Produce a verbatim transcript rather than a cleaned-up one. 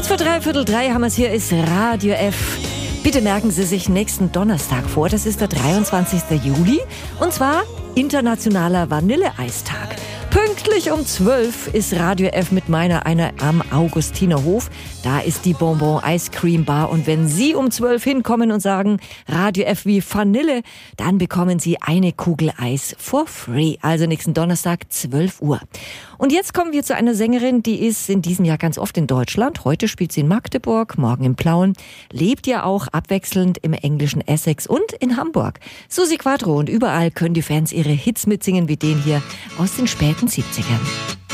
Kurz vor dreiviertel drei haben wir es, hier ist Radio F. Bitte merken Sie sich nächsten Donnerstag vor, das ist der dreiundzwanzigsten Juli und zwar Internationaler Vanilleeistag. Pünktlich um zwölf ist Radio F mit meiner einer am Augustinerhof. Da ist die Bonbon Ice Cream Bar und wenn Sie um zwölf hinkommen und sagen Radio F wie Vanille, dann bekommen Sie eine Kugel Eis for free. Also nächsten Donnerstag zwölf Uhr. Und jetzt kommen wir zu einer Sängerin, die ist in diesem Jahr ganz oft in Deutschland. Heute spielt sie in Magdeburg, morgen in Plauen, lebt ja auch abwechselnd im englischen Essex und in Hamburg. Susi Quatro und überall können die Fans ihre Hits mitsingen wie den hier aus den späten siebzigern.